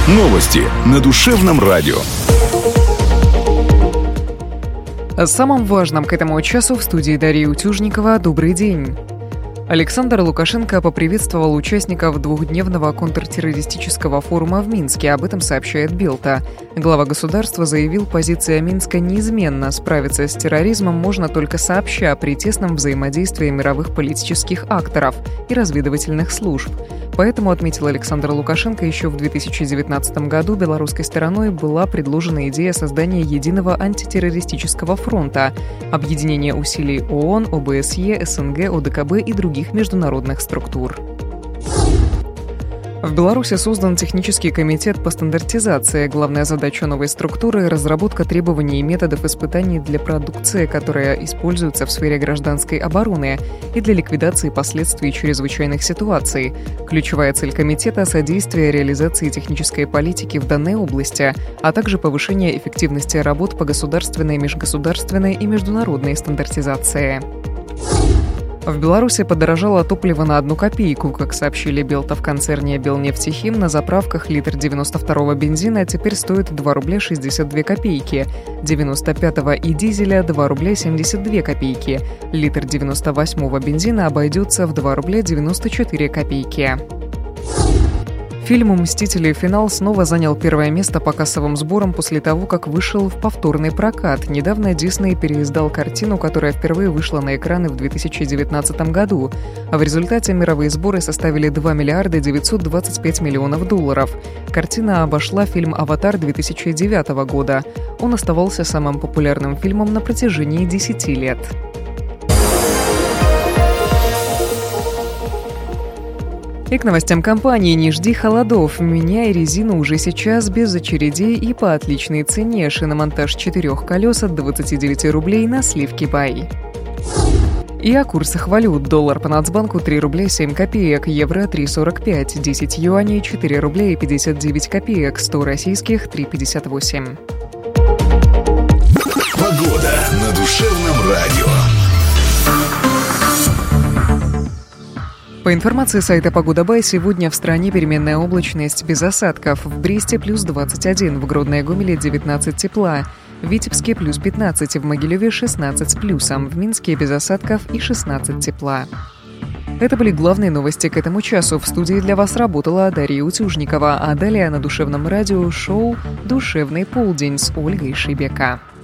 Новости на Душевном радио. О самом важном к этому часу в студии Дарьи Утюжникова. Добрый день. Александр Лукашенко поприветствовал участников двухдневного контртеррористического форума в Минске. Об этом сообщает Белта. Глава государства заявил, позиция Минска неизменна. Справиться с терроризмом можно только сообща при тесном взаимодействии мировых политических акторов и разведывательных служб. Поэтому, отметил Александр Лукашенко, еще в 2019 году белорусской стороной была предложена идея создания единого антитеррористического фронта, объединения усилий ООН, ОБСЕ, СНГ, ОДКБ и других международных структур. В Беларуси создан технический комитет по стандартизации. Главная задача новой структуры – разработка требований и методов испытаний для продукции, которая используется в сфере гражданской обороны и для ликвидации последствий чрезвычайных ситуаций. Ключевая цель комитета – содействие реализации технической политики в данной области, а также повышение эффективности работ по государственной, межгосударственной и международной стандартизации. В Беларуси подорожало топливо на 1 копейку. Как сообщили Белта в концерне «Белнефтехим», на заправках литр 92-го бензина теперь стоит 2 рубля 62 копейки, 95-го и дизеля 2 рубля 72 копейки. Литр 98-го бензина обойдется в 2 рубля 94 копейки. Фильм «Мстители. Финал» снова занял первое место по кассовым сборам после того, как вышел в повторный прокат. Недавно Дисней переиздал картину, которая впервые вышла на экраны в 2019 году. А в результате мировые сборы составили 2 миллиарда 925 миллионов долларов. Картина обошла фильм «Аватар» 2009 года. Он оставался самым популярным фильмом на протяжении 10 лет. И к новостям компании. Не жди холодов. Меняй резину уже сейчас, без очередей и по отличной цене. Шиномонтаж 4 колес от 29 рублей на сливки бай. И о курсах валют. Доллар по Нацбанку 3 рубля 7 копеек, евро 3,45, 10 юаней 4 рубля и 59 копеек, 100 российских 3,58. Погода на Душевном радио. По информации сайта «Погода.бай», сегодня в стране переменная облачность без осадков. В Бресте плюс 21, в Гродно и Гомеле 19 тепла, в Витебске плюс 15, в Могилеве 16 с плюсом, в Минске без осадков и 16 тепла. Это были главные новости к этому часу. В студии для вас работала Дарья Утюжникова, а далее на Душевном радио шоу «Душевный полдень» с Ольгой Шибека.